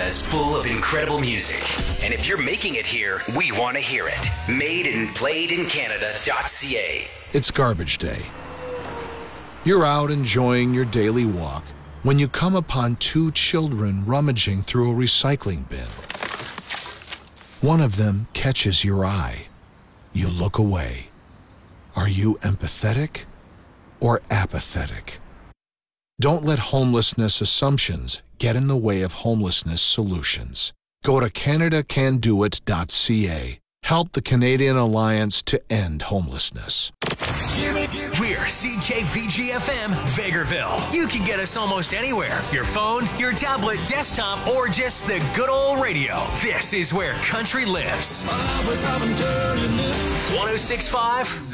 is full of incredible music. And if you're making it here, we want to hear it. MadeandPlayedInCanada.ca. It's garbage day. You're out enjoying your daily walk when you come upon two children rummaging through a recycling bin. One of them catches your eye. You look away. Are you empathetic or apathetic? Don't let homelessness assumptions get in the way of homelessness solutions. Go to CanadaCanDoIt.ca. Help the Canadian Alliance to end homelessness. We're CKVG-FM, Vegreville. You can get us almost anywhere. Your phone, your tablet, desktop, or just the good old radio. This is where country lives. 106.5